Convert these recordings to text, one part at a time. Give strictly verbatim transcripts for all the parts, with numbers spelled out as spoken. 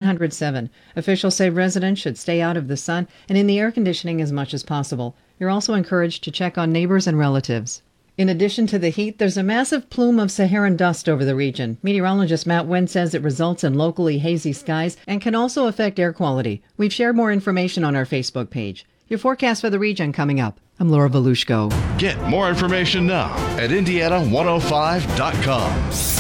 hundred seven. Officials say residents should stay out of the sun and in the air conditioning as much as possible. You're also encouraged to check on neighbors and relatives. In addition to the heat, there's a massive plume of Saharan dust over the region. Meteorologist Matt Wen says it results in locally hazy skies and can also affect air quality. We've shared more information on our Facebook page. Your forecast for the region coming up. I'm Laura Volushko. Get more information now at Indiana one oh five dot com.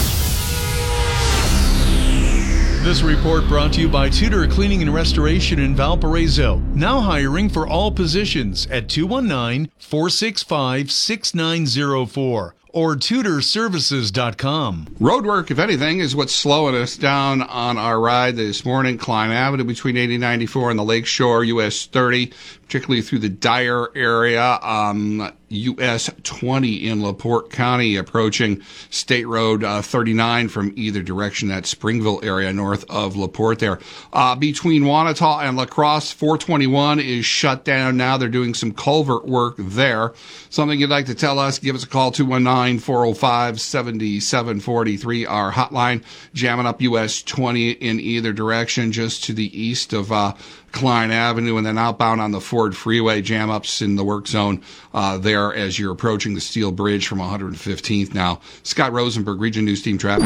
This report brought to you by Tudor Cleaning and Restoration in Valparaiso. Now hiring for all positions at two one nine, four six five, six nine zero four or tudor services dot com. Roadwork, if anything, is what's slowing us down on our ride this morning. Klein Avenue between eighty ninety-four and the Lakeshore, U S thirty, particularly through the Dyer area. Um, U S twenty in LaPorte County, approaching State Road uh, thirty-nine from either direction. That Springville area north of LaPorte there. Uh, between Wanata and La Crosse, four twenty-one is shut down now. They're doing some culvert work there. Something you'd like to tell us, give us a call, two one nine, four oh five, seven seven four three, our hotline. Jamming up U S twenty in either direction, just to the east of uh, Klein Avenue, and then outbound on the Ford Freeway, jam ups in the work zone uh, there as you're approaching the Steel Bridge from one hundred fifteenth now. Scott Rosenberg, Region News Team Traffic.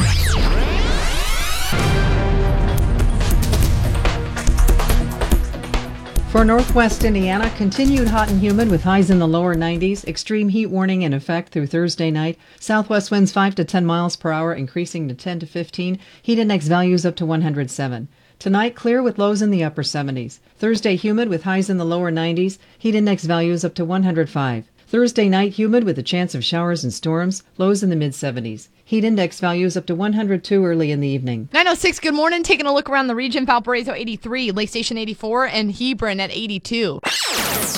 For Northwest Indiana, continued hot and humid with highs in the lower nineties. Extreme heat warning in effect through Thursday night. Southwest winds five to ten miles per hour, increasing to ten to fifteen. Heat index values up to one hundred seven. Tonight, clear with lows in the upper seventies. Thursday, humid with highs in the lower nineties. Heat index values up to one hundred five. Thursday night, humid with a chance of showers and storms. Lows in the mid seventies. Heat index values up to one hundred two early in the evening. nine oh six, good morning. Taking a look around the region. Valparaiso eighty-three, Lake Station eighty-four, and Hebron at eighty-two.